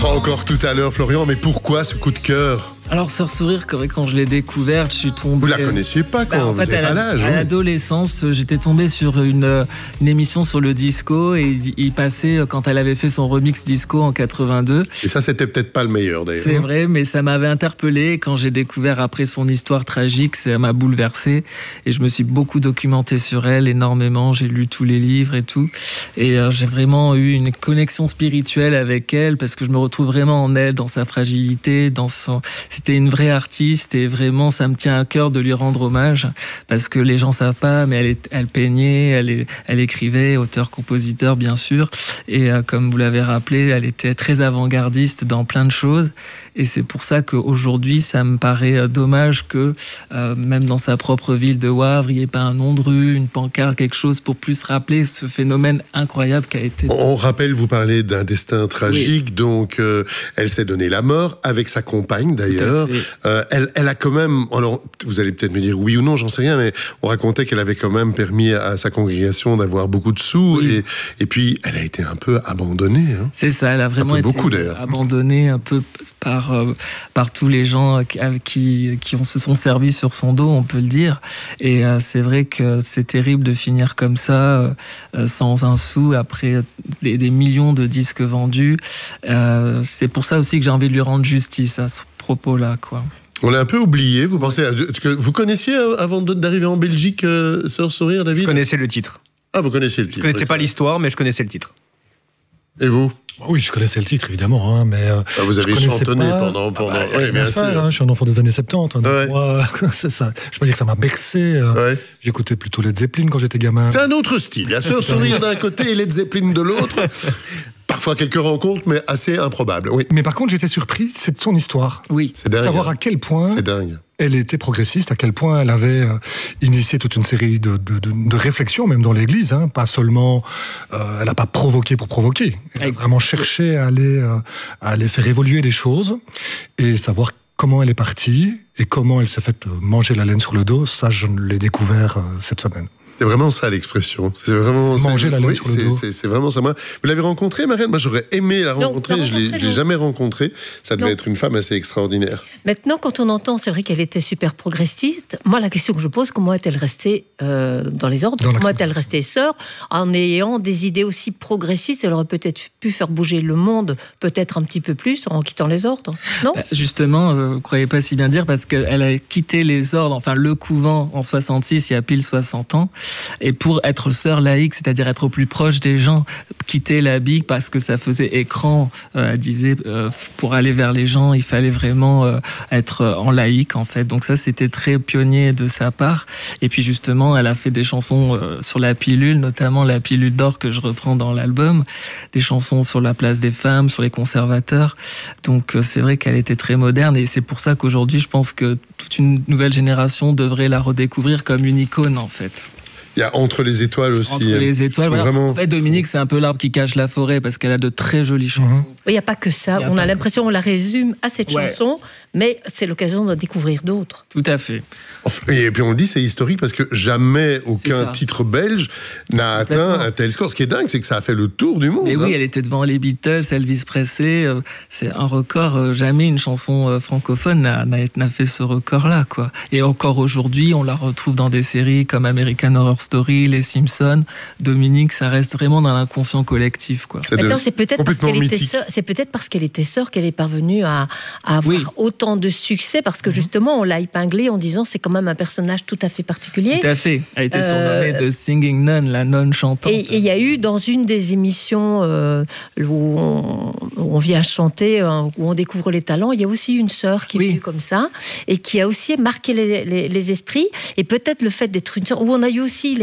Encore tout à l'heure, Florian, mais pourquoi ce coup de cœur ? Alors, Sœur Sourire, quand je l'ai découverte, je suis tombé... Vous la connaissiez pas quand vous n'avez pas l'âge. À l'adolescence, j'étais tombé sur une émission sur le disco et il passait quand elle avait fait son remix disco en 82. Et ça, c'était peut-être pas le meilleur d'ailleurs. C'est vrai, mais ça m'avait interpellé. Quand j'ai découvert après son histoire tragique, ça m'a bouleversé. Et je me suis beaucoup documenté sur elle, énormément. J'ai lu tous les livres et tout. Et j'ai vraiment eu une connexion spirituelle avec elle parce que je me retrouve vraiment en elle, dans sa fragilité, dans son... C'était une vraie artiste et vraiment, ça me tient à cœur de lui rendre hommage parce que les gens savent pas, mais elle peignait, elle écrivait, auteur-compositeur bien sûr. Et comme vous l'avez rappelé, elle était très avant-gardiste dans plein de choses. Et c'est pour ça qu'aujourd'hui, ça me paraît dommage que même dans sa propre ville de Wavre, il n'y ait pas un nom de rue, une pancarte, quelque chose pour plus rappeler ce phénomène incroyable qu'a été. On rappelle, vous parlez d'un destin tragique, oui. Donc elle s'est donné la mort avec sa compagne d'ailleurs. Elle a quand même, alors vous allez peut-être me dire oui ou non, j'en sais rien, mais on racontait qu'elle avait quand même permis à sa congrégation d'avoir beaucoup de sous, oui. et puis elle a été un peu abandonnée. Hein. C'est ça, elle a vraiment été abandonnée un peu par tous les gens qui se sont servis sur son dos, on peut le dire. Et c'est vrai que c'est terrible de finir comme ça, sans un sou, après des millions de disques vendus. C'est pour ça aussi que j'ai envie de lui rendre justice à ce propos-là, quoi. On l'a un peu oublié, vous pensez... Vous connaissiez, avant d'arriver en Belgique, Sœur Sourire, David ? Je connaissais le titre. Ah, vous connaissez le titre. Je connaissais pas l'histoire, mais je connaissais le titre. Et vous ? Oui, je connaissais le titre, évidemment, hein, mais... vous avez chantonné pendant... oui, bien sûr. Hein, je suis un enfant des années 70, hein, donc moi, c'est ça. Je peux dire que ça m'a bercé. J'écoutais plutôt Led Zeppelin quand j'étais gamin. C'est un autre style. La Sœur Sourire d'un côté et Led Zeppelin de l'autre. Parfois quelques rencontres, mais assez improbables. Oui. Mais par contre, j'étais surpris, c'est de son histoire. Oui, c'est dingue. Savoir à quel point c'est dingue. Elle était progressiste, à quel point elle avait initié toute une série de réflexions, même dans l'Église. Hein, pas seulement, elle n'a pas provoqué pour provoquer. Elle a vraiment cherché à aller faire évoluer des choses et savoir comment elle est partie et comment elle s'est fait manger la laine sur le dos. Ça, je l'ai découvert cette semaine. C'est vraiment ça l'expression. C'est vraiment manger la laine sur le dos. C'est vraiment ça. Vous l'avez rencontrée, Marianne ? Moi, j'aurais aimé la rencontrer. Je l'ai jamais rencontrée. Ça devait être une femme assez extraordinaire. Maintenant, quand on entend, c'est vrai qu'elle était super progressiste. Moi, la question que je pose, comment est-elle restée dans les ordres ? Comment est-elle restée sœur en ayant des idées aussi progressistes ? Elle aurait peut-être pu faire bouger le monde, peut-être un petit peu plus, en quittant les ordres. Non ? Justement, vous ne croyez pas si bien dire, parce qu'elle a quitté les ordres, enfin le couvent en 66, il y a pile 60 ans. Et pour être sœur laïque, c'est-à-dire être au plus proche des gens, quitter l'habit parce que ça faisait écran, elle disait, pour aller vers les gens, il fallait vraiment être en laïque, en fait. Donc ça, c'était très pionnier de sa part. Et puis justement, elle a fait des chansons sur la pilule, notamment la pilule d'or que je reprends dans l'album, des chansons sur la place des femmes, sur les conservateurs. Donc c'est vrai qu'elle était très moderne et c'est pour ça qu'aujourd'hui, je pense que toute une nouvelle génération devrait la redécouvrir comme une icône, en fait. Il y a Entre les étoiles aussi. Entre les étoiles, voilà. Vraiment... En fait, Dominique, c'est un peu l'arbre qui cache la forêt parce qu'elle a de très jolies chansons. Il n'y a pas que ça. On a l'impression qu'on la résume à cette chanson, mais c'est l'occasion de découvrir d'autres. Tout à fait. Et puis on le dit, c'est historique parce que jamais aucun titre belge n'a atteint un tel score. Ce qui est dingue, c'est que ça a fait le tour du monde. Mais oui, elle était devant les Beatles, Elvis Presley. C'est un record. Jamais une chanson francophone n'a fait ce record-là, quoi. Et encore aujourd'hui, on la retrouve dans des séries comme American Horror Story, Les Simpsons. Dominique, ça reste vraiment dans l'inconscient collectif, quoi. Maintenant, c'est peut-être parce qu'elle était sœur qu'elle est parvenue à avoir autant de succès, parce que justement, on l'a épinglée en disant c'est quand même un personnage tout à fait particulier. Tout à fait. Elle était surnommée The Singing Nun, la nonne chantante. Et il y a eu dans une des émissions où on vient chanter, où on découvre les talents, il y a aussi une sœur qui est venue comme ça et qui a aussi marqué les esprits. Et peut-être le fait d'être une sœur, où on a eu aussi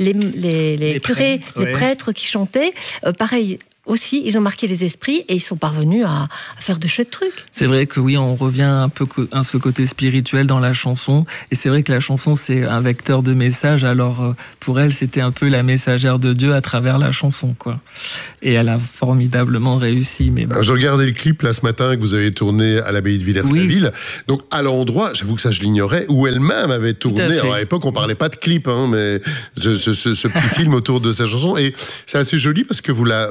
les curés, les prêtres qui chantaient, pareil. Aussi, ils ont marqué les esprits et ils sont parvenus à faire de chouettes trucs. C'est vrai que oui, on revient un peu à ce côté spirituel dans la chanson. Et c'est vrai que la chanson, c'est un vecteur de message. Alors, pour elle, c'était un peu la messagère de Dieu à travers la chanson, quoi. Et elle a formidablement réussi. Mais bon. Je regardais le clip là ce matin que vous avez tourné à l'abbaye de Villers-la-Ville. Donc, à l'endroit, j'avoue que ça, je l'ignorais, où elle-même avait tourné. Alors, à l'époque, on parlait pas de clip, hein, mais ce petit film autour de sa chanson. Et c'est assez joli parce que vous la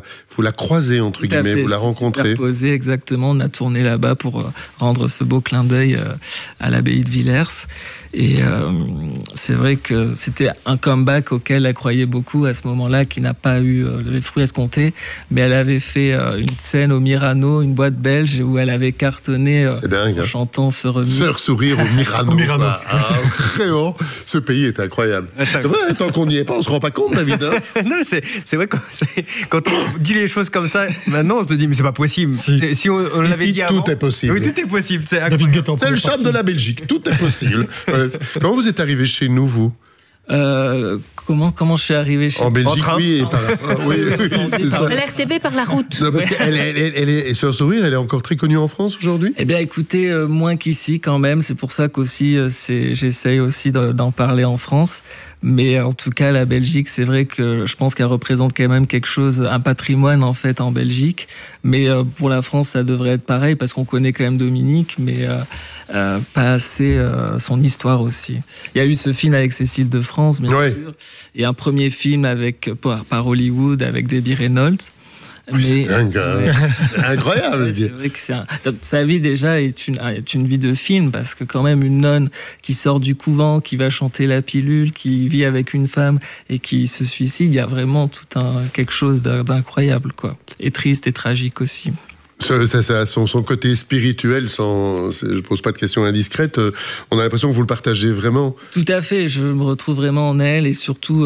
la croisez, entre guillemets, vous la rencontrez. Posé, exactement. On a tourné là-bas pour rendre ce beau clin d'œil à l'abbaye de Villers. Et c'est vrai que c'était un comeback auquel elle croyait beaucoup à ce moment-là, qui n'a pas eu les fruits escomptés. Mais elle avait fait une scène au Mirano, une boîte belge, où elle avait cartonné en chantant ce remix. Sœur Sourire au Mirano. Vraiment, ce pays est incroyable. C'est vrai, tant qu'on n'y est pas, on se rend pas compte, David. Hein. Non, c'est vrai, quand on dit les choses comme ça, maintenant on se dit, mais c'est pas possible. Si on l'avait dit avant. Tout est possible. Oui, tout est possible. C'est le charme de la Belgique. Tout est possible. Comment vous êtes arrivé chez nous, vous ? Comment je suis arrivé chez En Belgique, oui, et oui, c'est ça. L'RTB par la route. Non, parce qu'elle est Sœur Sourire, elle est encore très connue en France aujourd'hui. Eh bien, écoutez, moins qu'ici quand même. C'est pour ça qu'aussi j'essaye aussi d'en parler en France. Mais en tout cas, la Belgique, c'est vrai que je pense qu'elle représente quand même quelque chose, un patrimoine en fait en Belgique. Mais pour la France, ça devrait être pareil parce qu'on connaît quand même Dominique, mais pas assez son histoire aussi. Il y a eu ce film avec Cécile de France, bien sûr, et un premier film par Hollywood avec Debbie Reynolds. C'est incroyable. C'est vrai que sa vie déjà est une vie de film, parce que quand même une nonne qui sort du couvent, qui va chanter la pilule, qui vit avec une femme et qui se suicide, il y a vraiment quelque chose d'incroyable, quoi. Et triste et tragique aussi. Ça, son côté spirituel, je pose pas de questions indiscrètes, on a l'impression que vous le partagez vraiment. Tout à fait, je me retrouve vraiment en elle, et surtout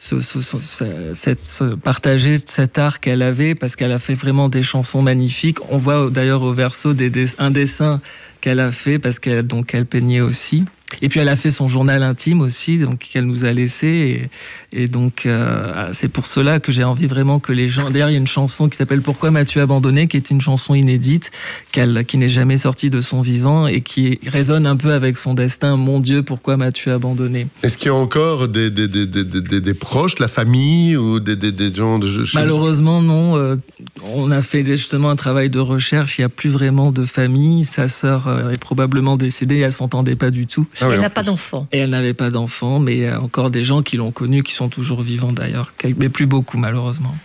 partager cet art qu'elle avait, parce qu'elle a fait vraiment des chansons magnifiques. On voit d'ailleurs au verso un dessin qu'elle a fait, parce qu'elle peignait aussi. Et puis elle a fait son journal intime aussi, donc qu'elle nous a laissé, et donc c'est pour cela que j'ai envie vraiment que les gens. D'ailleurs, il y a une chanson qui s'appelle Pourquoi m'as-tu abandonné, qui est une chanson inédite, qui n'est jamais sortie de son vivant et qui résonne un peu avec son destin. Mon Dieu, pourquoi m'as-tu abandonné ? Est-ce qu'il y a encore des proches, la famille ou des gens de Malheureusement, non. On a fait justement un travail de recherche. Il n'y a plus vraiment de famille. Sa sœur est probablement décédée. Elle s'entendait pas du tout. Elle n'a pas d'enfant. Et elle n'avait pas d'enfant, mais il y a encore des gens qui l'ont connue, qui sont toujours vivants d'ailleurs, mais plus beaucoup malheureusement.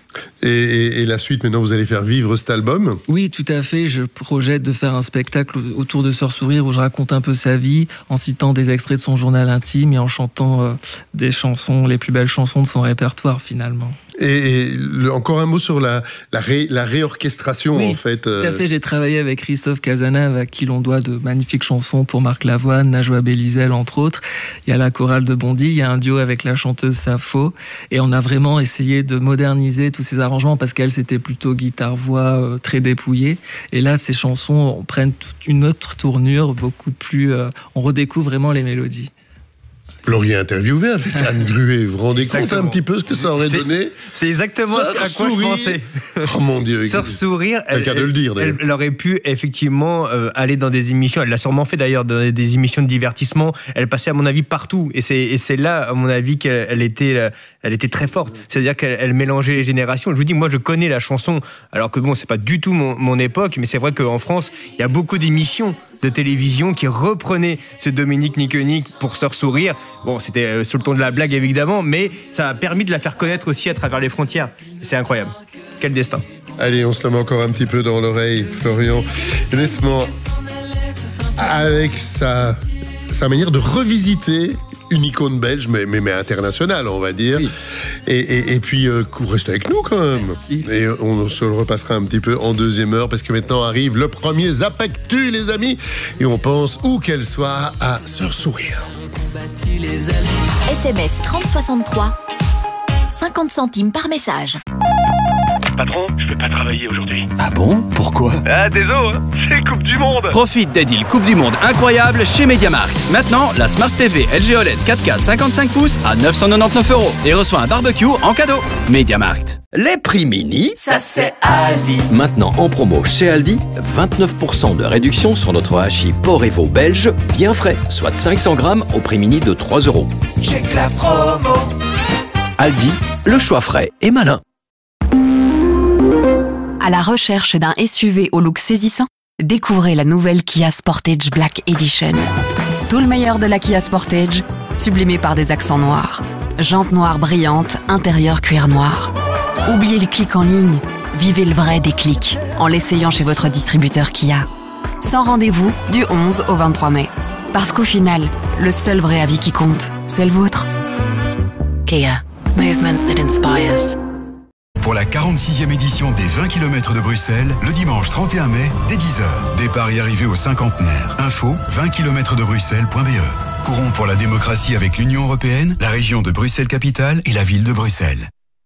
Et la suite, maintenant, vous allez faire vivre cet album ? Oui, tout à fait. Je projette de faire un spectacle autour de Sœur Sourire où je raconte un peu sa vie, en citant des extraits de son journal intime et en chantant des chansons, les plus belles chansons de son répertoire finalement. Et encore un mot sur la réorchestration, oui, en fait. Tout à fait, j'ai travaillé avec Christophe Casanave, à qui l'on doit de magnifiques chansons pour Marc Lavoine, Najwa Bélizel, entre autres. Il y a la chorale de Bondy, il y a un duo avec la chanteuse Sappho, et on a vraiment essayé de moderniser tous ces arrangements, parce qu'elle, c'était plutôt guitare-voix très dépouillée. Et là, ces chansons prennent toute une autre tournure, beaucoup plus... on redécouvre vraiment les mélodies. Vous l'auriez interviewé avec Anne Gruet. Vous vous rendez compte un petit peu ce que ça aurait donné ? C'est exactement à quoi je pensais. Oh mon Dieu. Sœur Sourire, elle aurait pu effectivement aller dans des émissions. Elle l'a sûrement fait d'ailleurs, dans des émissions de divertissement. Elle passait à mon avis partout. Et c'est là, à mon avis, qu'elle était très forte. C'est-à-dire qu'elle mélangeait les générations. Je vous dis, moi je connais la chanson, alors que bon, c'est pas du tout mon époque, mais c'est vrai qu'en France, il y a beaucoup d'émissions de télévision qui reprenaient ce Dominique Niconique pour Sœur Sourire. Bon, c'était sous le ton de la blague évidemment, mais ça a permis de la faire connaître aussi à travers les frontières. C'est incroyable. Quel destin. Allez, on se la met encore un petit peu dans l'oreille, Florian. Laisse-moi, avec sa manière de revisiter une icône belge, mais internationale, on va dire. Oui. Et puis, restez avec nous quand même. Merci. Et on se le repassera un petit peu en deuxième heure, parce que maintenant arrive le premier Zapactu, les amis. Et on pense, où qu'elle soit, à Sœur Sourire. SMS 3063, 50 centimes par message. Patron, je peux pas travailler aujourd'hui. Ah bon ? Pourquoi ? Ah, désolé, c'est Coupe du Monde. Profite des deals Coupe du Monde incroyables chez MediaMarkt. Maintenant, la Smart TV LG OLED 4K 55 pouces à 999 € et reçois un barbecue en cadeau. MediaMarkt. Les prix mini, ça c'est Aldi. Maintenant en promo chez Aldi, 29% de réduction sur notre hachis porc et veau belge, bien frais, soit 500 grammes au prix mini de 3 €. Check la promo. Aldi, le choix frais et malin. À la recherche d'un SUV au look saisissant, découvrez la nouvelle Kia Sportage Black Edition. Tout le meilleur de la Kia Sportage, sublimé par des accents noirs. Jantes noires brillantes, intérieur cuir noir. Oubliez les clics en ligne. Vivez le vrai déclic en l'essayant chez votre distributeur Kia. Sans rendez-vous du 11 au 23 mai. Parce qu'au final, le seul vrai avis qui compte, c'est le vôtre. Kia. Movement that inspires. Pour la 46e édition des 20 km de Bruxelles, le dimanche 31 mai, dès 10h. Départ et arrivée au cinquantenaire. Info 20km-de-Bruxelles.be. Courons pour la démocratie avec l'Union européenne, la région de Bruxelles-Capitale et la ville de Bruxelles.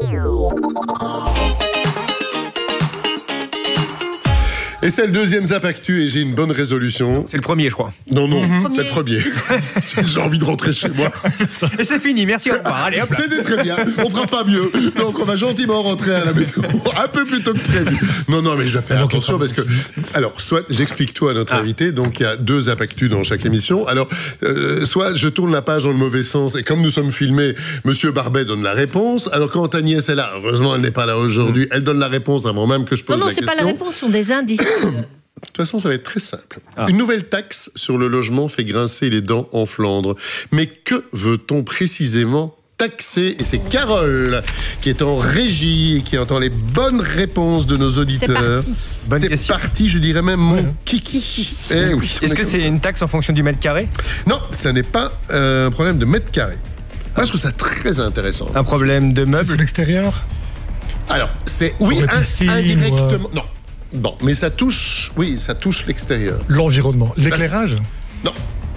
Et c'est le deuxième Zap Actu et j'ai une bonne résolution. C'est le premier, je crois. Non, c'est le premier. J'ai envie de rentrer chez moi. Et c'est fini, merci, au revoir. Allez, hop là. C'était très bien, on fera pas mieux. Donc on va gentiment rentrer à la maison, un peu plus tôt que prévu. Non, mais je dois faire attention parce que... Alors, soit j'explique tout à notre invité, donc il y a 2 Zap Actu dans chaque émission. Alors, soit je tourne la page dans le mauvais sens et comme nous sommes filmés, Monsieur Barbet donne la réponse. Alors quand Agnès est là, heureusement elle n'est pas là aujourd'hui, elle donne la réponse avant même que je pose la question. Non, c'est pas la réponse, ce sont des indices. De toute façon, ça va être très simple. Une nouvelle taxe sur le logement fait grincer les dents en Flandre. Mais que veut-on précisément taxer? Et c'est Carole qui est en régie et qui entend les bonnes réponses de nos auditeurs. C'est parti, je dirais même mon kiki. Eh oui, est-ce que c'est une taxe en fonction du mètre carré? Non, ça n'est pas un problème de mètre carré. Moi, je trouve ça très intéressant. Un problème de meubles? Sur l'extérieur? Alors, c'est... Oui, indirectement... Non. Bon, mais ça touche l'extérieur. L'environnement. L'éclairage? Non.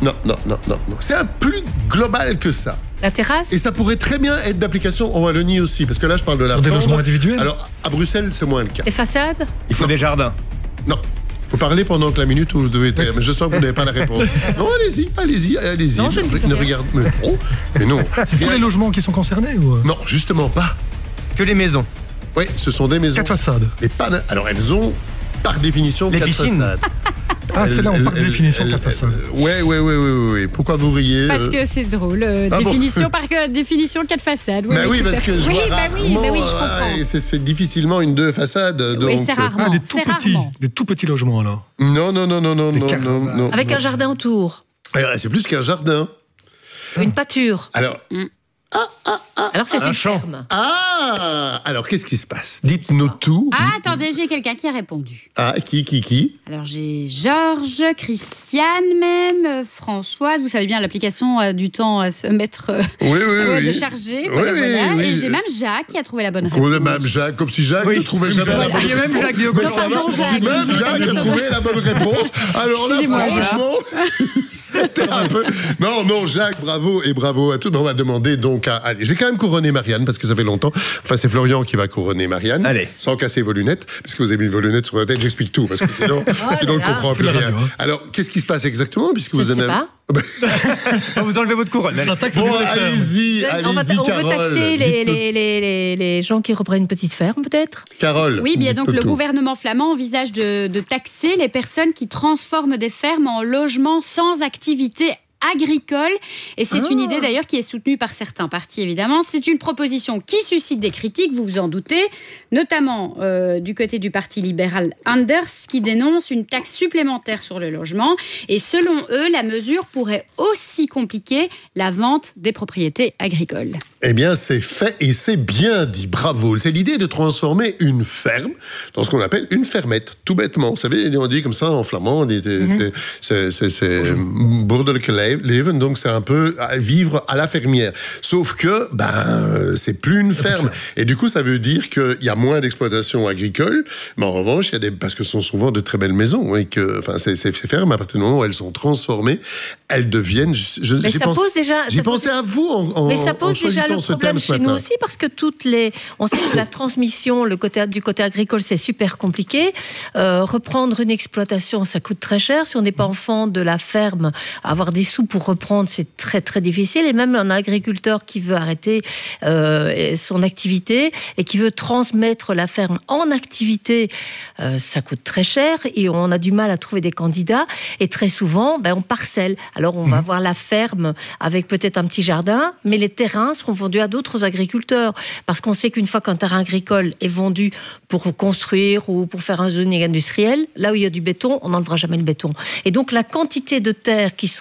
C'est un plus global que ça. La terrasse? Et ça pourrait très bien être d'application en Wallonie aussi, parce que là, je parle de la Sur des logements individuels? Alors, à Bruxelles, c'est moins le cas. Les façades? Il faut des jardins? Non. Vous parlez pendant que la minute où vous devez être... Mais je sens que vous n'avez pas la réponse. Non, allez-y. Non, je ne regarde... Mais non. C'est tous les logements qui sont concernés ou... Non, justement pas. Que les maisons? Oui, ce sont des maisons. 4 façades. Mais pas... Alors, elles ont, par définition, 4 façades. C'est là, par définition, 4 façades. Oui. Pourquoi vous riez? Parce que c'est drôle. Définition, par définition, 4 façades. Oui, parce que je vois rarement, je comprends. C'est difficilement une 2 façades. Donc... Oui, c'est rarement. Des tout petits logements, alors. Non. Avec un jardin autour. C'est plus qu'un jardin. Une pâture. Alors... Alors c'est une ferme. Alors qu'est-ce qui se passe? Dites-nous tout. Attendez, j'ai quelqu'un qui a répondu. Qui? Alors j'ai Georges, Christiane même, Françoise. Vous savez bien, l'application du temps à se mettre de charger. Voilà. Et j'ai même Jacques qui a trouvé la bonne réponse. Même Jacques, comme si Jacques ne trouvait jamais la bonne réponse. Il y a même Jacques Diogo. Si même Jacques a trouvé la bonne réponse. Alors là, franchement, c'était un peu... Non, Jacques, bravo et bravo à tous. On va demander donc allez, je vais quand même couronner Marianne parce que ça fait longtemps. Enfin, c'est Florian qui va couronner Marianne. Allez. Sans casser vos lunettes, parce que vous avez mis vos lunettes sur la tête. J'explique tout parce que sinon on ne comprend plus rien. Alors, qu'est-ce qui se passe exactement puisque vous en avez... Vous enlevez votre couronne. Bon, allez-y, on Carole. veut taxer les gens qui reprennent une petite ferme, peut-être? Carole. Oui, bien donc le gouvernement flamand envisage de taxer les personnes qui transforment des fermes en logements sans activité agricole. Et c'est une idée d'ailleurs qui est soutenue par certains partis, évidemment. C'est une proposition qui suscite des critiques, vous vous en doutez, notamment du côté du parti libéral Anders, qui dénonce une taxe supplémentaire sur le logement. Et selon eux, la mesure pourrait aussi compliquer la vente des propriétés agricoles. Eh bien, c'est fait et c'est bien dit. Bravo. C'est l'idée de transformer une ferme dans ce qu'on appelle une fermette, tout bêtement. Vous savez, on dit comme ça en flamand, c'est Boerderlijk, donc c'est un peu vivre à la fermière. Sauf que, c'est plus une ferme. Et du coup, ça veut dire qu'il y a moins d'exploitation agricole, mais en revanche, parce que ce sont souvent de très belles maisons, et que, ces fermes, à partir du moment où elles sont transformées, elles deviennent... J'ai pensé à vous en Mais ça pose déjà le problème chez nous aussi, parce que on sait que la transmission, du côté agricole, c'est super compliqué. Reprendre une exploitation, ça coûte très cher. Si on n'est pas enfant de la ferme, avoir des sous pour reprendre, c'est très très difficile. Et même un agriculteur qui veut arrêter son activité et qui veut transmettre la ferme en activité, ça coûte très cher et on a du mal à trouver des candidats. Et très souvent, on parcelle. Alors on va avoir la ferme avec peut-être un petit jardin, mais les terrains seront vendus à d'autres agriculteurs. Parce qu'on sait qu'une fois qu'un terrain agricole est vendu pour construire ou pour faire un zoning industriel, là où il y a du béton, on n'enlèvera jamais le béton. Et donc la quantité de terres qui sont vouées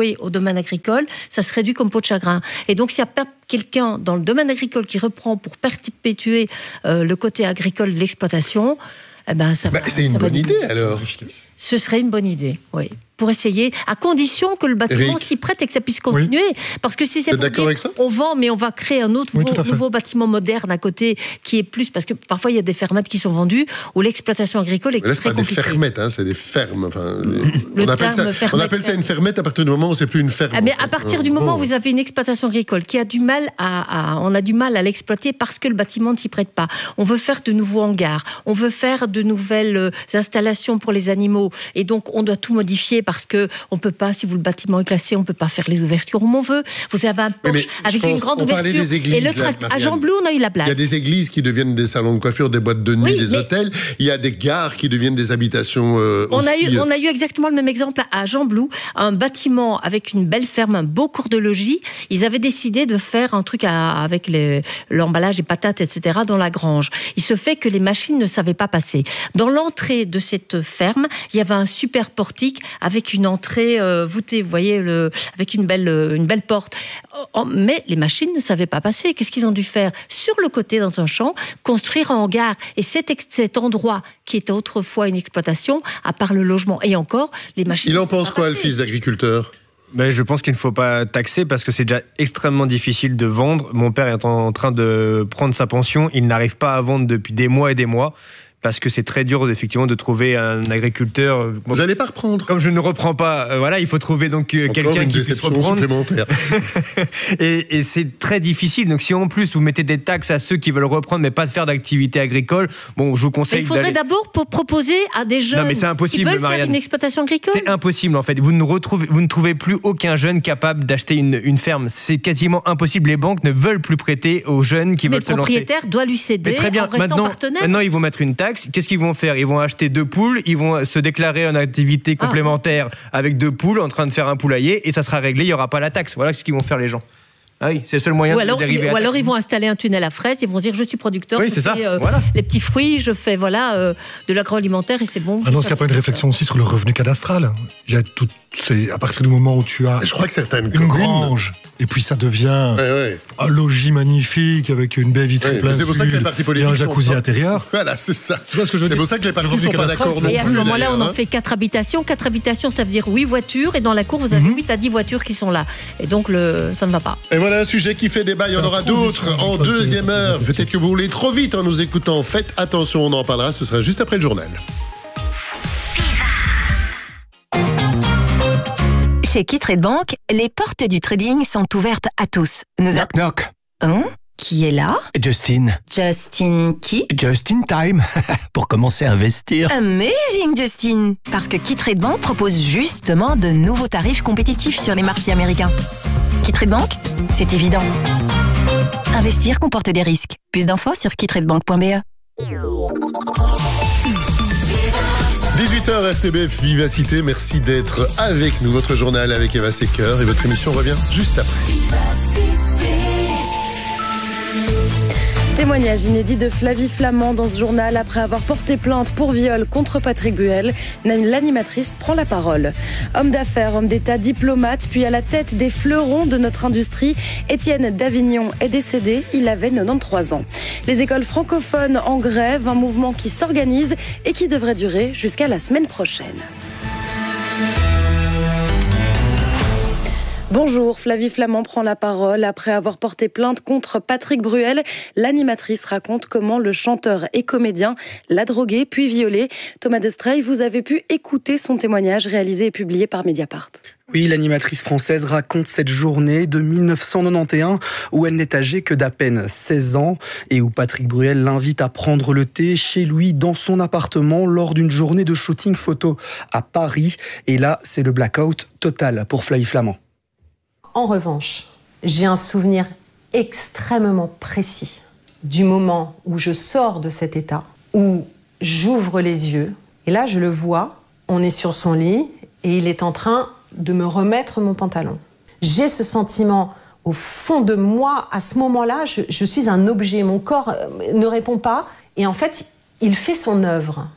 voué au domaine agricole, ça se réduit comme peau de chagrin. Et donc, s'il y a quelqu'un dans le domaine agricole qui reprend pour perpétuer le côté agricole de l'exploitation, eh ben, c'est une bonne idée, alors. Ce serait une bonne idée, oui. Pour essayer, à condition que le bâtiment s'y prête et que ça puisse continuer. Oui. Parce que si c'est d'accord avec ça ? On vend, mais on va créer un autre nouveau bâtiment moderne à côté qui est plus... Parce que parfois, il y a des fermettes qui sont vendues où l'exploitation agricole est très compliquée. Là, c'est pas des fermettes, c'est des fermes. Enfin, on appelle ça une fermette à partir du moment où c'est plus une ferme. Mais à partir du moment où vous avez une exploitation agricole qui a du mal on a du mal à l'exploiter parce que le bâtiment ne s'y prête pas. On veut faire de nouveaux hangars, on veut faire de nouvelles installations pour les animaux. Et donc, on doit tout modifier parce que on peut pas, si le bâtiment est classé, on peut pas faire les ouvertures comme on veut. Vous avez un porche avec une grande ouverture. Des églises, et à Jean-Blou, on a eu la blague. Il y a des églises qui deviennent des salons de coiffure, des boîtes de nuit, des hôtels. Il y a des gares qui deviennent des habitations on a eu exactement le même exemple à Jean-Blou, un bâtiment avec une belle ferme, un beau cours de logis. Ils avaient décidé de faire un truc avec l'emballage et patates, etc. dans la grange. Il se fait que les machines ne savaient pas passer. Dans l'entrée de cette ferme, il y avait un super portique avec une entrée voûtée, vous voyez, avec une belle porte. Mais les machines ne savaient pas passer. Qu'est-ce qu'ils ont dû faire ? Sur le côté, dans un champ, construire un hangar. Et cet endroit qui était autrefois une exploitation, à part le logement et encore, les machines... Il en pense quoi, le fils d'agriculteur ? Mais je pense qu'il ne faut pas taxer parce que c'est déjà extrêmement difficile de vendre. Mon père est en train de prendre sa pension. Il n'arrive pas à vendre depuis des mois et des mois. Parce que c'est très dur effectivement de trouver un agriculteur. Vous n'allez pas reprendre. Comme je ne reprends pas, voilà, il faut trouver donc quelqu'un qui puisse reprendre. et c'est très difficile. Donc si en plus vous mettez des taxes à ceux qui veulent reprendre mais pas de faire d'activité agricole, bon, je vous conseille. Mais il faudrait d'abord proposer à des jeunes mais c'est impossible, qui veulent Marianne. faire une exploitation agricole. C'est impossible en fait. Vous ne trouvez plus aucun jeune capable d'acheter une ferme. C'est quasiment impossible. Les banques ne veulent plus prêter aux jeunes qui veulent se lancer. Le propriétaire doit lui céder très bien. en restant partenaire. Maintenant, ils vont mettre une taxe. Qu'est-ce qu'ils vont faire ? Ils vont acheter 2 poules, ils vont se déclarer en activité complémentaire avec 2 poules en train de faire un poulailler et ça sera réglé, il n'y aura pas la taxe. Voilà ce qu'ils vont faire les gens. Ah oui, c'est le seul moyen de dériver à la taxe. Ou alors ils vont installer un tunnel à fraises, ils vont dire je suis producteur, oui, c'est ça. Voilà. Les petits fruits, je fais de l'agroalimentaire et c'est bon. Non, est-ce qu'il n'y a pas une réflexion aussi sur le revenu cadastral ? Il y a c'est à partir du moment où tu as je crois que certaines une grange et puis ça devient un logis magnifique avec une baie vitrée plein sud, c'est pour ça que les partis politiques et un jacuzzi intérieur. Voilà, c'est ça. Tu vois ce que je veux dire ? C'est pour ça que les partis ne sont pas d'accord non plus. Et à ce moment-là, on en fait 4 habitations. 4 habitations, ça veut dire 8 voitures et dans la cour, vous avez 8 à 10 voitures qui sont là. Et donc, ça ne va pas. Et voilà un sujet qui fait débat. Il y en aura d'autres en deuxième heure. Peut-être que vous voulez trop vite en nous écoutant. Faites attention, on en parlera. Ce sera juste après le journal. Chez Kittrade Bank, les portes du trading sont ouvertes à tous. Knock knock. Hein ? Qui est là ? Justin. Justin qui ? Just in time. Pour commencer à investir. Amazing, Justin. Parce que Kittrade Bank propose justement de nouveaux tarifs compétitifs sur les marchés américains. Kittrade Bank, c'est évident. Investir comporte des risques. Plus d'infos sur kittradebank.be. 18h RTBF Vivacité, merci d'être avec nous. Votre journal avec Eva Secker et votre émission revient juste après. Témoignage inédit de Flavie Flament dans ce journal. Après avoir porté plainte pour viol contre Patrick Bruel, l'animatrice prend la parole. Homme d'affaires, homme d'État, diplomate, puis à la tête des fleurons de notre industrie, Étienne Davignon est décédé. Il avait 93 ans. Les écoles francophones en grève, un mouvement qui s'organise et qui devrait durer jusqu'à la semaine prochaine. Bonjour, Flavie Flament prend la parole. Après avoir porté plainte contre Patrick Bruel, l'animatrice raconte comment le chanteur et comédien l'a drogué puis violé. Thomas Destrey, vous avez pu écouter son témoignage réalisé et publié par Mediapart. Oui, l'animatrice française raconte cette journée de 1991 où elle n'est âgée que d'à peine 16 ans et où Patrick Bruel l'invite à prendre le thé chez lui dans son appartement lors d'une journée de shooting photo à Paris. Et là, c'est le blackout total pour Flavie Flament. En revanche, j'ai un souvenir extrêmement précis du moment où je sors de cet état, où j'ouvre les yeux, et là je le vois, on est sur son lit, et il est en train de me remettre mon pantalon. J'ai ce sentiment au fond de moi, à ce moment-là, je suis un objet, mon corps ne répond pas, et en fait, il fait son œuvre.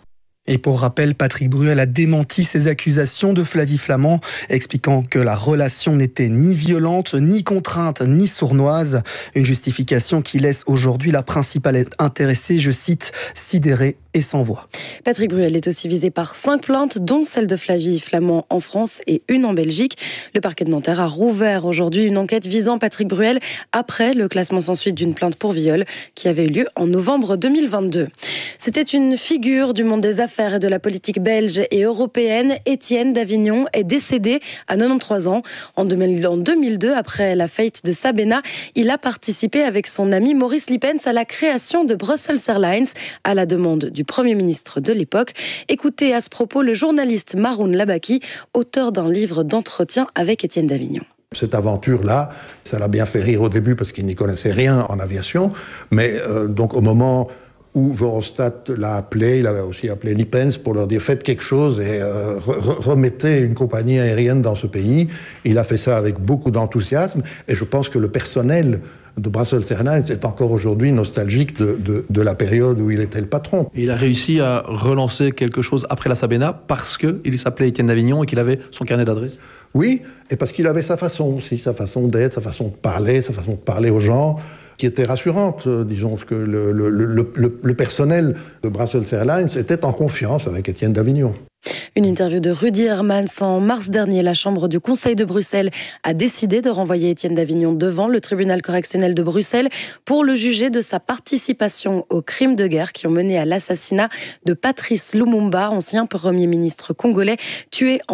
Et pour rappel, Patrick Bruel a démenti ces accusations de Flavie Flament, expliquant que la relation n'était ni violente, ni contrainte, ni sournoise. Une justification qui laisse aujourd'hui la principale intéressée, je cite, sidérée et sans voix. Patrick Bruel est aussi visé par 5 plaintes, dont celle de Flavie Flament en France et une en Belgique. Le parquet de Nanterre a rouvert aujourd'hui une enquête visant Patrick Bruel après le classement sans suite d'une plainte pour viol qui avait eu lieu en novembre 2022. C'était une figure du monde des affaires et de la politique belge et européenne. Étienne Davignon est décédé à 93 ans. En 2002, après la faillite de Sabena, il a participé avec son ami Maurice Lippens à la création de Brussels Airlines à la demande du Premier ministre de l'époque. Écoutez à ce propos le journaliste Maroun Labaki, auteur d'un livre d'entretien avec Étienne Davignon. Cette aventure-là, ça l'a bien fait rire au début parce qu'il n'y connaissait rien en aviation, mais donc au moment où Verhofstadt l'a appelé, il avait aussi appelé Lippens pour leur dire faites quelque chose et remettez une compagnie aérienne dans ce pays. Il a fait ça avec beaucoup d'enthousiasme et je pense que le personnel de Brussels Airlines est encore aujourd'hui nostalgique de la période où il était le patron. Et il a réussi à relancer quelque chose après la Sabena parce qu'il s'appelait Étienne Davignon et qu'il avait son carnet d'adresses. Oui, et parce qu'il avait sa façon aussi, sa façon d'être, sa façon de parler aux gens, qui était rassurante. Disons que le personnel de Brussels Airlines était en confiance avec Étienne Davignon. Une interview de Rudy Hermans en mars dernier. La Chambre du Conseil de Bruxelles a décidé de renvoyer Étienne Davignon devant le tribunal correctionnel de Bruxelles pour le juger de sa participation aux crimes de guerre qui ont mené à l'assassinat de Patrice Lumumba, ancien Premier ministre congolais, tué en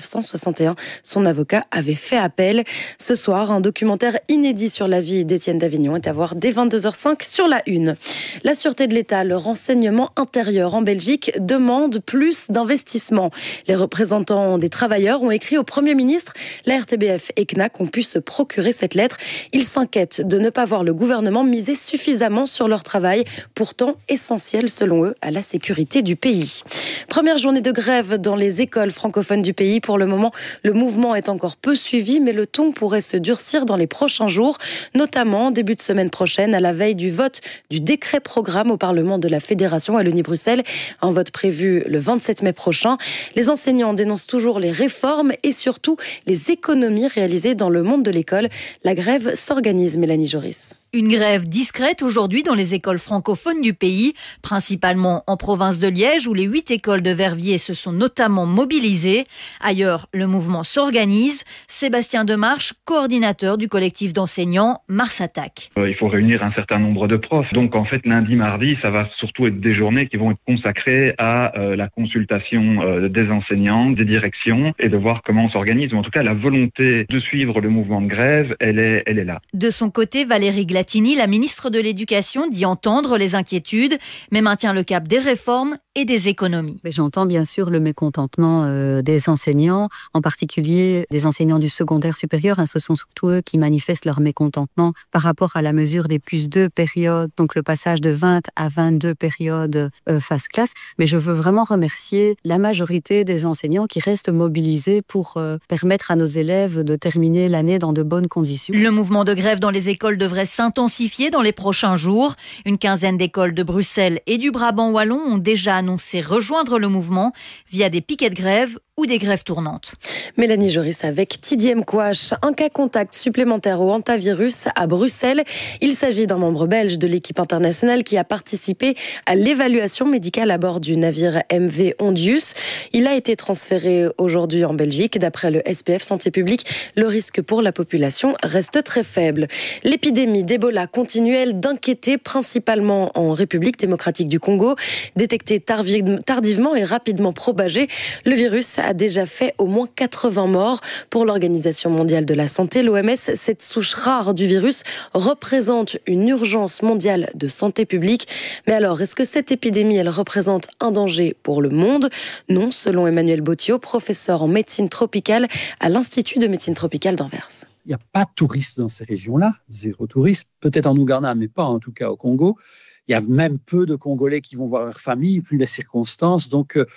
1961. Son avocat avait fait appel. Ce soir, un documentaire inédit sur la vie d'Étienne Davignon est à voir dès 22h05 sur la Une. La Sûreté de l'État, le renseignement intérieur en Belgique demande plus d'investissement. Les représentants des travailleurs ont écrit au Premier ministre. La RTBF et CNAC ont pu se procurer cette lettre. Ils s'inquiètent de ne pas voir le gouvernement miser suffisamment sur leur travail, pourtant essentiel selon eux à la sécurité du pays. Première journée de grève dans les écoles francophones du pays. Pour le moment, le mouvement est encore peu suivi, mais le ton pourrait se durcir dans les prochains jours, notamment début de semaine prochaine, à la veille du vote du décret programme au Parlement de la Fédération Wallonie-Bruxelles. Un vote prévu le 27 mai prochain. Les enseignants dénoncent toujours les réformes et surtout les économies réalisées dans le monde de l'école. La grève s'organise, Mélanie Joris. Une grève discrète aujourd'hui dans les écoles francophones du pays, principalement en province de Liège où les 8 écoles de Verviers se sont notamment mobilisées. Ailleurs, le mouvement s'organise. Sébastien Demarche, coordinateur du collectif d'enseignants Mars Attaque. Il faut réunir un certain nombre de profs. Donc en fait, lundi, mardi, ça va surtout être des journées qui vont être consacrées à la consultation des enseignants, des directions et de voir comment on s'organise. Ou en tout cas, la volonté de suivre le mouvement de grève, elle est là. De son côté, Valérie Glatini, la ministre de l'Éducation, dit entendre les inquiétudes, mais maintient le cap des réformes et des économies. J'entends bien sûr le mécontentement des enseignants, en particulier des enseignants du secondaire supérieur. Ce sont surtout eux qui manifestent leur mécontentement par rapport à la mesure des +2 périodes, donc le passage de 20 à 22 périodes phase classe. Mais je veux vraiment remercier la majorité des enseignants qui restent mobilisés pour permettre à nos élèves de terminer l'année dans de bonnes conditions. Le mouvement de grève dans les écoles devrait s'intensifier dans les prochains jours. Une quinzaine d'écoles de Bruxelles et du Brabant wallon ont déjà annoncé rejoindre le mouvement via des piquets de grève ou des grèves tournantes. Mélanie Joris avec Tidier Mkwash. Un cas contact supplémentaire au hantavirus à Bruxelles. Il s'agit d'un membre belge de l'équipe internationale qui a participé à l'évaluation médicale à bord du navire MV Ondius. Il a été transféré aujourd'hui en Belgique. D'après le SPF Santé publique, le risque pour la population reste très faible. L'épidémie d'Ebola continue, elle, d'inquiéter, principalement en République démocratique du Congo. Détecté tardivement et rapidement propagé, le virus a déjà fait au moins 80 morts. Pour l'Organisation mondiale de la santé, l'OMS, cette souche rare du virus représente une urgence mondiale de santé publique. Mais alors, est-ce que cette épidémie, elle représente un danger pour le monde ? Non, selon Emmanuel Bottio, professeur en médecine tropicale à l'Institut de médecine tropicale d'Anvers. Il n'y a pas de touristes dans ces régions-là, zéro touriste, peut-être en Ouganda, mais pas en tout cas au Congo. Il y a même peu de Congolais qui vont voir leur famille, vu les circonstances. Donc,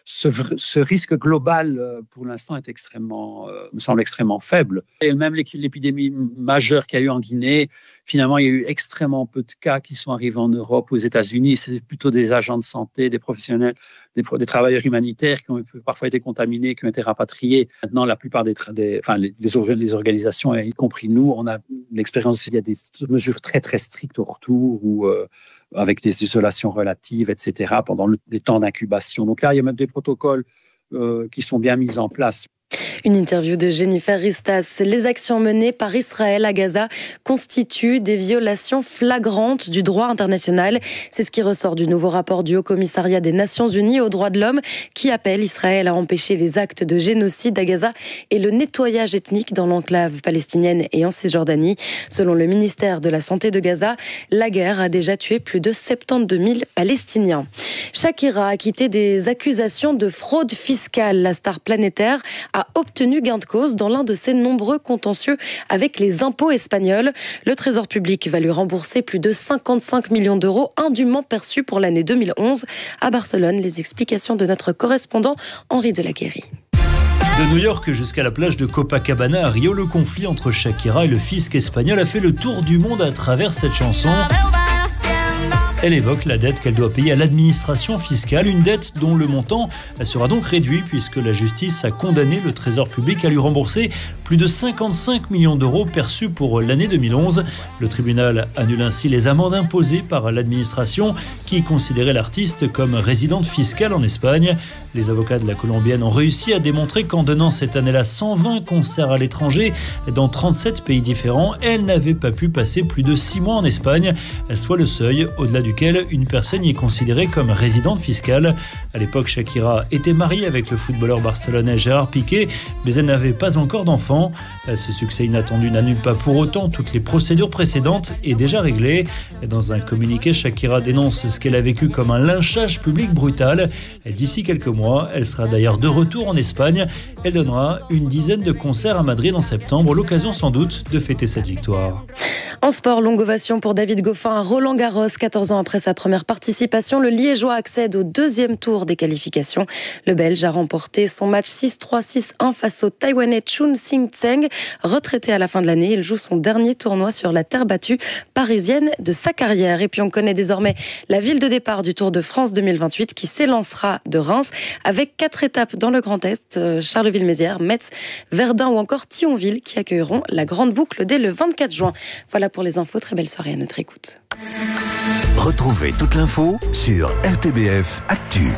ce risque global, pour l'instant, me semble extrêmement faible. Et même l'épidémie majeure qu'il y a eu en Guinée, finalement, il y a eu extrêmement peu de cas qui sont arrivés en Europe, aux États-Unis. C'est plutôt des agents de santé, des professionnels, des travailleurs humanitaires qui ont parfois été contaminés, qui ont été rapatriés. Maintenant, la plupart les organisations, y compris nous, on a l'expérience. Il y a des mesures très, très strictes au retour ou avec des isolations relatives, etc., pendant les temps d'incubation. Donc là, il y a même des protocoles qui sont bien mis en place. Une interview de Jennifer Ristas. Les actions menées par Israël à Gaza constituent des violations flagrantes du droit international. C'est ce qui ressort du nouveau rapport du Haut-Commissariat des Nations Unies aux droits de l'homme qui appelle Israël à empêcher les actes de génocide à Gaza et le nettoyage ethnique dans l'enclave palestinienne et en Cisjordanie. Selon le ministère de la Santé de Gaza, la guerre a déjà tué plus de 72 000 Palestiniens. Shakira a quitté des accusations de fraude fiscale. La star planétaire a obtenu gain de cause dans l'un de ses nombreux contentieux avec les impôts espagnols. Le Trésor public va lui rembourser plus de 55 millions d'euros indûment perçus pour l'année 2011. À Barcelone, les explications de notre correspondant Henri Delaguérie. De New York jusqu'à la plage de Copacabana à Rio, le conflit entre Shakira et le fisc espagnol a fait le tour du monde à travers cette chanson. Elle évoque la dette qu'elle doit payer à l'administration fiscale, une dette dont le montant sera donc réduit puisque la justice a condamné le Trésor public à lui rembourser plus de 55 millions d'euros perçus pour l'année 2011. Le tribunal annule ainsi les amendes imposées par l'administration qui considérait l'artiste comme résidente fiscale en Espagne. Les avocats de la Colombienne ont réussi à démontrer qu'en donnant cette année-là 120 concerts à l'étranger dans 37 pays différents, elle n'avait pas pu passer plus de 6 mois en Espagne, soit le seuil au-delà duquel une personne y est considérée comme résidente fiscale. À l'époque, Shakira était mariée avec le footballeur barcelonais Gérard Piqué, mais elle n'avait pas encore d'enfant. Ce succès inattendu n'annule pas pour autant toutes les procédures précédentes et déjà réglées. Dans un communiqué, Shakira dénonce ce qu'elle a vécu comme un lynchage public brutal. D'ici quelques mois, elle sera d'ailleurs de retour en Espagne. Elle donnera une dizaine de concerts à Madrid en septembre, l'occasion sans doute de fêter cette victoire. En sport, longue ovation pour David Goffin à Roland-Garros. 14 ans après sa première participation, le Liégeois accède au deuxième tour des qualifications. Le Belge a remporté son match 6-3, 6-1 face au Taïwanais Chun Sing-Tseng. Retraité à la fin de l'année, il joue son dernier tournoi sur la terre battue parisienne de sa carrière. Et puis on connaît désormais la ville de départ du Tour de France 2028 qui s'élancera de Reims avec 4 étapes dans le Grand Est, Charleville-Mézières, Metz, Verdun ou encore Thionville qui accueilleront la grande boucle dès le 24 juin. Voilà pour les infos, très belle soirée à notre écoute. Retrouvez toute l'info sur RTBF Actu.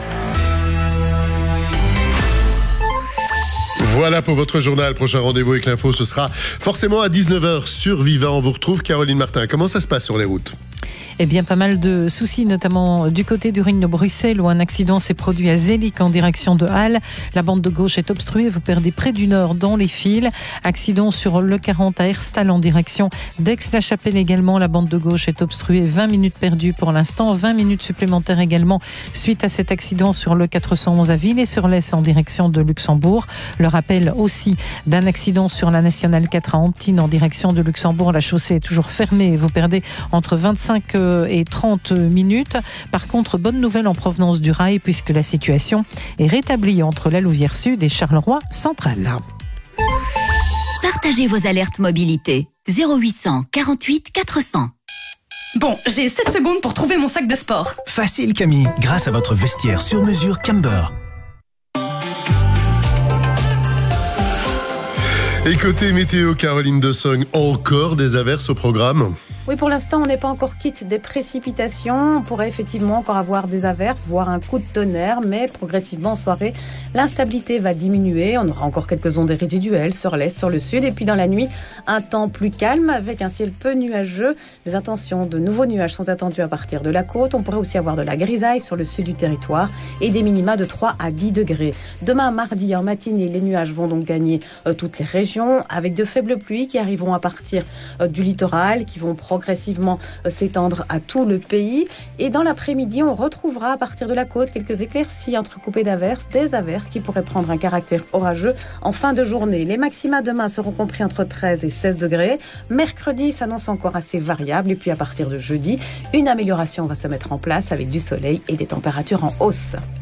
Voilà pour votre journal. Prochain rendez-vous avec l'info, ce sera forcément à 19h sur Vivant. On vous retrouve Caroline Martin. Comment ça se passe sur les routes ? Eh bien, pas mal de soucis, notamment du côté du ring de Bruxelles, où un accident s'est produit à Zélic en direction de Halle. La bande de gauche est obstruée, vous perdez près d'une heure dans les fils. Accident sur le 40 à Herstal en direction d'Aix-la-Chapelle également. La bande de gauche est obstruée, 20 minutes perdues pour l'instant, 20 minutes supplémentaires également suite à cet accident sur le 411 à Villers-sur-Lez en direction de Luxembourg. Le rappel aussi d'un accident sur la nationale 4 à Antibes en direction de Luxembourg. La chaussée est toujours fermée et vous perdez entre 25 et 30 minutes. Par contre, bonne nouvelle en provenance du rail puisque la situation est rétablie entre la Louvière Sud et Charleroi Central. Partagez vos alertes mobilité. 0800 48 400. Bon, j'ai 7 secondes pour trouver mon sac de sport. Facile Camille, grâce à votre vestiaire sur mesure Camber. Et côté météo, Caroline Dessong, encore des averses au programme ? Oui, pour l'instant, on n'est pas encore quitte des précipitations. On pourrait effectivement encore avoir des averses, voire un coup de tonnerre, mais progressivement en soirée, l'instabilité va diminuer. On aura encore quelques ondes résiduelles sur l'est, sur le sud. Et puis dans la nuit, un temps plus calme avec un ciel peu nuageux. Les intentions de nouveaux nuages sont attendues à partir de la côte. On pourrait aussi avoir de la grisaille sur le sud du territoire et des minima de 3 à 10 degrés. Demain, mardi, en matinée, les nuages vont donc gagner toutes les régions avec de faibles pluies qui arriveront à partir du littoral, qui vont progressivement s'étendre à tout le pays. Et dans l'après-midi, on retrouvera à partir de la côte quelques éclaircies entrecoupées d'averses, des averses qui pourraient prendre un caractère orageux en fin de journée. Les maxima demain seront compris entre 13 et 16 degrés. Mercredi s'annonce encore assez variable et puis à partir de jeudi, une amélioration va se mettre en place avec du soleil et des températures en hausse.